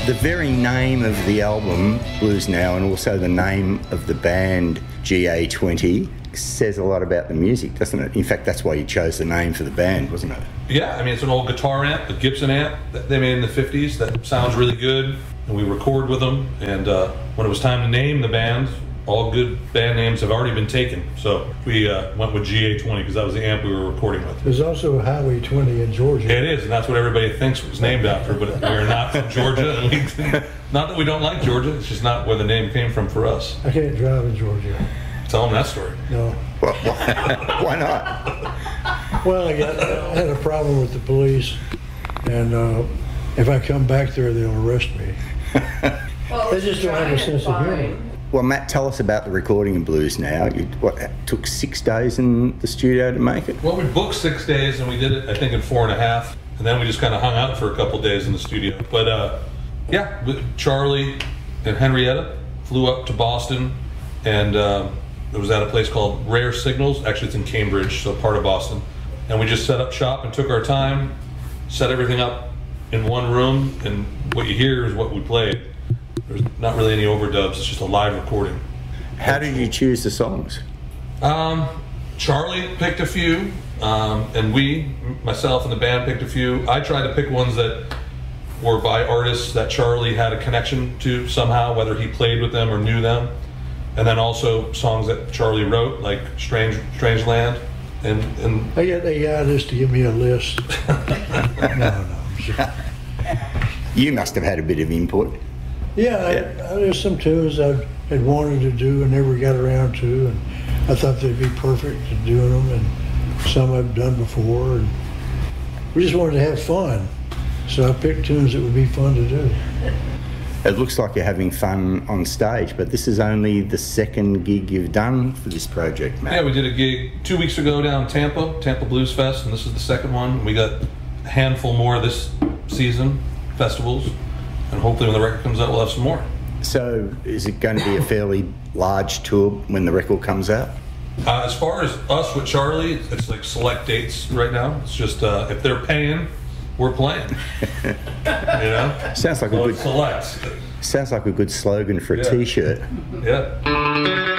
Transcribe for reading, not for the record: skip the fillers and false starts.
The very name of the album, Blues Now, and also the name of the band, GA20, says a lot about the music, doesn't it? In fact, that's why you chose the name for the band, wasn't it? Yeah, I mean, it's an old guitar amp, the Gibson amp that they made in the 50s that sounds really good, and we record with them. And when it was time to name the band, all good band names have already been taken. So we went with GA20 because that was the amp we were recording with. There's also Highway 20 in Georgia. It is, and that's what everybody thinks it was named after, but we are not from Georgia. And not that we don't like Georgia, it's just not where the name came from for us. I can't drive in Georgia. Tell them that story. No. Why not? Well, I had a problem with the police, and if I come back there, they'll arrest me. Well, They just don't have a sense of humor. Well, Matt, tell us about the recording of Blues Now. It took 6 days in the studio to make it? Well, we booked 6 days, and we did it, I think, in 4.5. And then we just kind of hung out for a couple days in the studio. But yeah, Charlie and Henrietta flew up to Boston, and it was at a place called Rare Signals. Actually, it's in Cambridge, so part of Boston. And we just set up shop and took our time, set everything up in one room, and what you hear is what we played. There's not really any overdubs, it's just a live recording. How did you choose the songs? Charlie picked a few, and myself and the band picked a few. I tried to pick ones that were by artists that Charlie had a connection to somehow, whether he played with them or knew them. And then also songs that Charlie wrote, like Strange Land. And I got the guy just to give me a list. No. You must have had a bit of input. Yeah, there's some tunes I had wanted to do and never got around to, and I thought they'd be perfect at doing them, and some I've done before, and we just wanted to have fun. So I picked tunes that would be fun to do. It looks like you're having fun on stage, but this is only the second gig you've done for this project, Matt. yeah, we did a gig 2 weeks ago down in Tampa Blues Fest, and this is the second one. We got a handful more this season, festivals, and hopefully when the record comes out, we'll have some more. So is it going to be a fairly large tour when the record comes out? As far as us with Charlie, it's like select dates right now. It's just if they're paying, we're playing. You know? Sounds like Select. Sounds like a good slogan for a Yeah. T-shirt. Yeah.